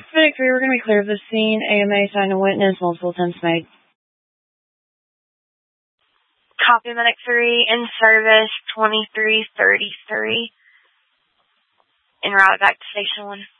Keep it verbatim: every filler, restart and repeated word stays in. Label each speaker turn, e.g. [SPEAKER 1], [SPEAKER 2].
[SPEAKER 1] Medic three, we're going to be clear of the scene. A M A, sign a witness, multiple attempts made.
[SPEAKER 2] Copy, Medic three, in service, twenty-three thirty-three. En route back to Station one.